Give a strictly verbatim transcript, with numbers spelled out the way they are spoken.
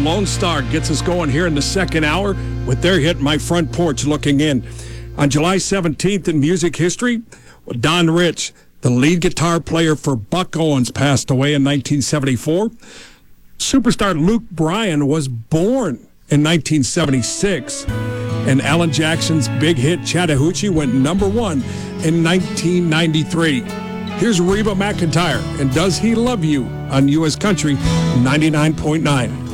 Lone Star gets us going here in the second hour with their hit, My Front Porch Looking In. On July seventeenth in music history, Don Rich, the lead guitar player for Buck Owens, passed away in nineteen seventy-four. Superstar Luke Bryan was born in nineteen seventy-six. And Alan Jackson's big hit, Chattahoochee, went number one in nineteen ninety-three. Here's Reba McEntire and Does He Love You on U S Country ninety-nine point nine.